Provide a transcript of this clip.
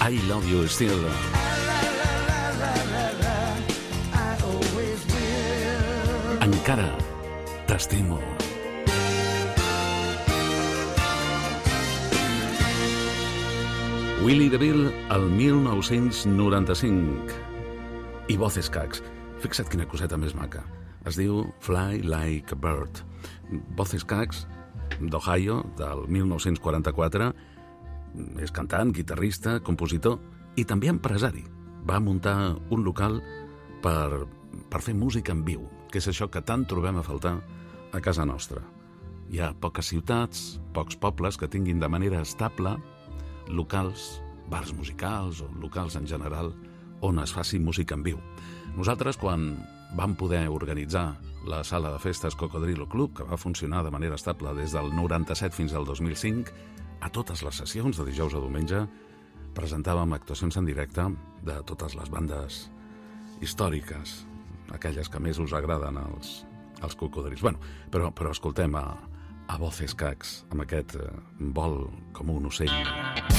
I Love You Still. Encara t'estimo. Willie DeVille, el 1995. I Voces Cacs. Fixa't quina coseta més maca. Es diu Fly Like a Bird. Voces Cacs, d'Ohio, del 1944. És cantant, guitarrista, compositor i també empresari. Va muntar un local per fer música en viu, que és això que tant trobem a faltar a casa nostra. Hi ha poques ciutats, pocs pobles que tinguin de manera estable locals, bars musicals o locals en general on es faci música en viu. Nosaltres, quan vam poder organitzar la sala de festes Cocodrilo Club, que va funcionar de manera estable des del 97 fins al 2005, a totes les sessions de dijous a diumenge presentàvem actuacions en directe de totes les bandes històriques, aquelles que més us agraden als cocodrils. Bueno, però escoltem a Voces Cacs amb aquest vol com un ocell.